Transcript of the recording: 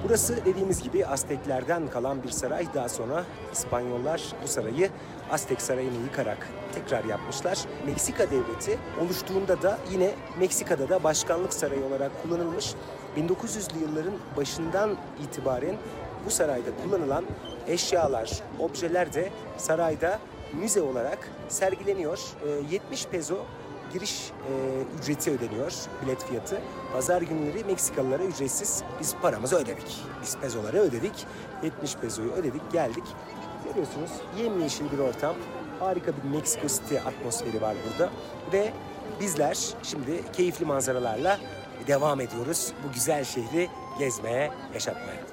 Burası dediğimiz gibi Azteklerden kalan bir saray. Daha sonra İspanyollar bu sarayı Aztek Sarayı'nı yıkarak tekrar yapmışlar. Meksika devleti oluştuğunda da yine Meksika'da da başkanlık sarayı olarak kullanılmış. 1900'lü yılların başından itibaren bu sarayda kullanılan eşyalar, objeler de sarayda müze olarak sergileniyor. 70 peso giriş ücreti ödeniyor, bilet fiyatı. Pazar günleri Meksikalılara ücretsiz. Biz paramızı ödedik. Biz pezoları ödedik. 70 pezoyu ödedik, geldik. Görüyorsunuz yemyeşil bir ortam. Harika bir Meksiko City atmosferi var burada. Ve bizler şimdi keyifli manzaralarla devam ediyoruz bu güzel şehri gezmeye, yaşatmaya.